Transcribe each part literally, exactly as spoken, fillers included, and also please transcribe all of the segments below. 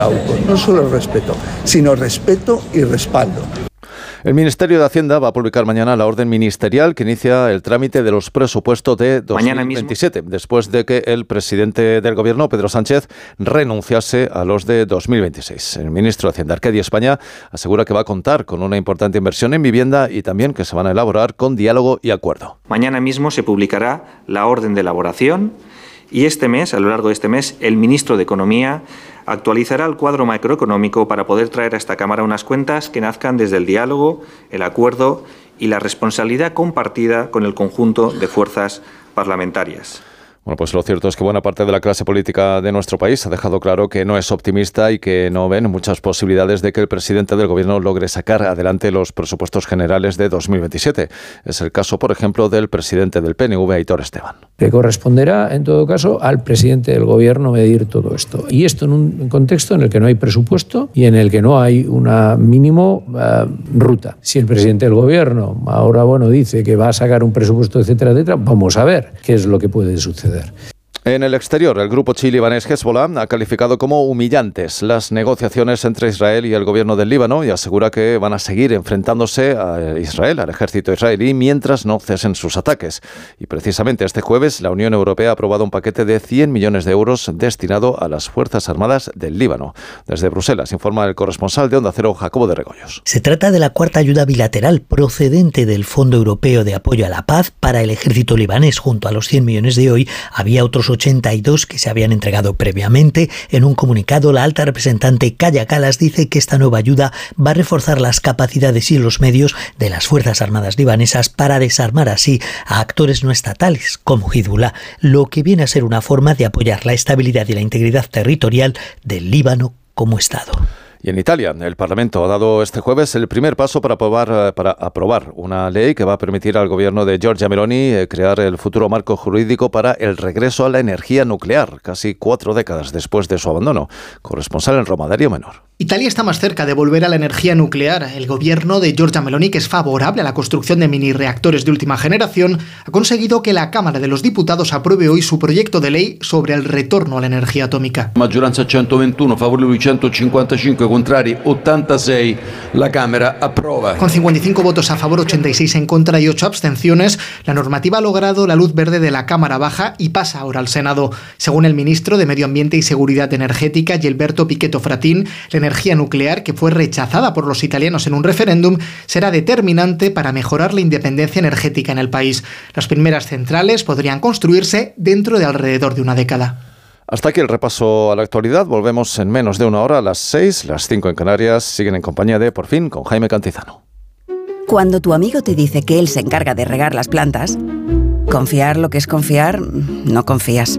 No solo respeto, sino respeto y respaldo. El Ministerio de Hacienda va a publicar mañana la orden ministerial que inicia el trámite de los presupuestos de dos mil veintisiete, después de que el presidente del Gobierno, Pedro Sánchez, renunciase a los de dos mil veintiséis. El ministro de Hacienda, Arcadi España, asegura que va a contar con una importante inversión en vivienda y también que se van a elaborar con diálogo y acuerdo. Mañana mismo se publicará la orden de elaboración y este mes, a lo largo de este mes, el ministro de Economía actualizará el cuadro macroeconómico para poder traer a esta Cámara unas cuentas que nazcan desde el diálogo, el acuerdo y la responsabilidad compartida con el conjunto de fuerzas parlamentarias. Bueno, pues lo cierto es que buena parte de la clase política de nuestro país ha dejado claro que no es optimista y que no ven muchas posibilidades de que el presidente del Gobierno logre sacar adelante los presupuestos generales de dos mil veintisiete. Es el caso, por ejemplo, del presidente del P N V, Aitor Esteban. Le corresponderá, en todo caso, al presidente del Gobierno medir todo esto. Y esto en un contexto en el que no hay presupuesto y en el que no hay una mínimo uh, ruta. Si el presidente del Gobierno ahora, bueno, dice que va a sacar un presupuesto, etcétera, etcétera, vamos a ver qué es lo que puede suceder. En el exterior, el grupo chií-libanés Hezbollah ha calificado como humillantes las negociaciones entre Israel y el gobierno del Líbano y asegura que van a seguir enfrentándose a Israel, al ejército israelí, mientras no cesen sus ataques. Y precisamente este jueves, la Unión Europea ha aprobado un paquete de cien millones de euros destinado a las Fuerzas Armadas del Líbano. Desde Bruselas, informa el corresponsal de Onda Cero, Jacobo de Regoyos. Se trata de la cuarta ayuda bilateral procedente del Fondo Europeo de Apoyo a la Paz para el ejército libanés. Junto a los cien millones de hoy, había otros ochenta y dos que se habían entregado previamente. En un comunicado, la alta representante Kaya Kallas dice que esta nueva ayuda va a reforzar las capacidades y los medios de las Fuerzas Armadas libanesas para desarmar así a actores no estatales como Hezbollah, lo que viene a ser una forma de apoyar la estabilidad y la integridad territorial del Líbano como Estado. Y en Italia, el Parlamento ha dado este jueves el primer paso para aprobar, para aprobar una ley que va a permitir al gobierno de Giorgia Meloni crear el futuro marco jurídico para el regreso a la energía nuclear, casi cuatro décadas después de su abandono. Corresponsal en Roma, Darío Menor. Italia está más cerca de volver a la energía nuclear. El gobierno de Giorgia Meloni, que es favorable a la construcción de mini reactores de última generación, ha conseguido que la Cámara de los Diputados apruebe hoy su proyecto de ley sobre el retorno a la energía atómica. Maggioranza ciento veintiuno, favorevoli ciento cincuenta y cinco, contrari ochenta y seis. La Cámara aprueba. Con cincuenta y cinco votos a favor, ochenta y seis en contra y ocho abstenciones, la normativa ha logrado la luz verde de la Cámara Baja y pasa ahora al Senado. Según el ministro de Medio Ambiente y Seguridad Energética, Gilberto Pichetto Fratin, la energía nuclear, que fue rechazada por los italianos en un referéndum, será determinante para mejorar la independencia energética en el país. Las primeras centrales podrían construirse dentro de alrededor de una década. Hasta aquí el repaso a la actualidad. Volvemos en menos de una hora a las seis, las cinco en Canarias. Siguen en compañía de Por Fin con Jaime Cantizano. Cuando tu amigo te dice que él se encarga de regar las plantas, confiar lo que es confiar, no confías.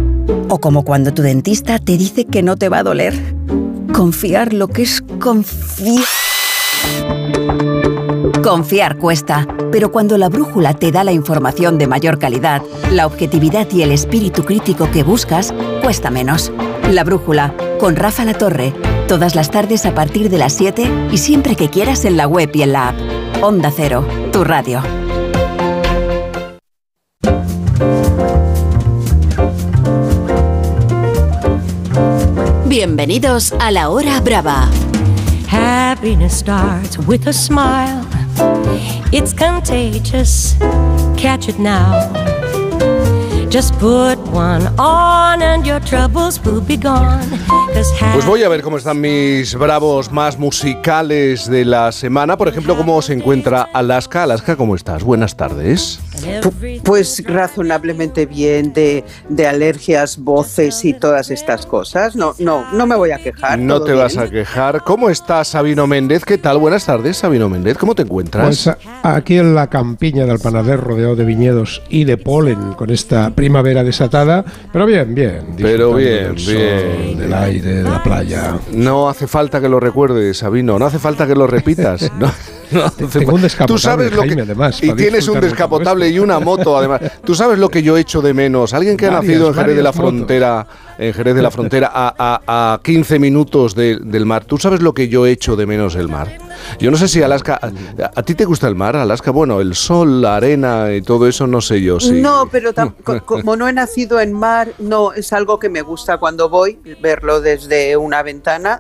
O como cuando tu dentista te dice que no te va a doler. Confiar lo que es confiar. Confiar cuesta, pero cuando la brújula te da la información de mayor calidad, la objetividad y el espíritu crítico que buscas, cuesta menos. La brújula, con Rafa Latorre, todas las tardes a partir de las siete y siempre que quieras en la web y en la app. Onda Cero, tu radio. Bienvenidos a La Hora Brava. Happiness starts with a smile. It's contagious. Catch it now. Just put one on and your troubles will be gone. Pues voy a ver cómo están mis bravos más musicales de la semana. Por ejemplo, cómo se encuentra Alaska. Alaska, ¿cómo estás? Buenas tardes. Pues razonablemente bien, de, de alergias, voces y todas estas cosas. No, no, no me voy a quejar. No te bien. vas a quejar. ¿Cómo estás, Sabino Méndez? ¿Qué tal? Buenas tardes, Sabino Méndez. ¿Cómo te encuentras? Pues aquí en la campiña del Panadero, rodeado de viñedos y de polen, con esta primavera desatada. Pero bien, bien. Pero bien, del sol, bien. Del aire, de la playa. No hace falta que lo recuerdes, Sabino. No hace falta que lo repitas. No. No, tengo un descapotable, tú sabes lo que, Jaime, además. Y tienes un descapotable y una moto, además. Tú sabes lo que yo echo de menos. Alguien que varias, ha nacido en Jerez de la Frontera, en Jerez de la Frontera, a, a, a quince minutos de, del mar. ¿Tú sabes lo que yo echo de menos el mar? Yo no sé si Alaska... ¿A, a ti te gusta el mar, Alaska? Bueno, el sol, la arena y todo eso, no sé yo. Sí. No, pero tam, como no he nacido en mar, no es algo que me gusta cuando voy, verlo desde una ventana.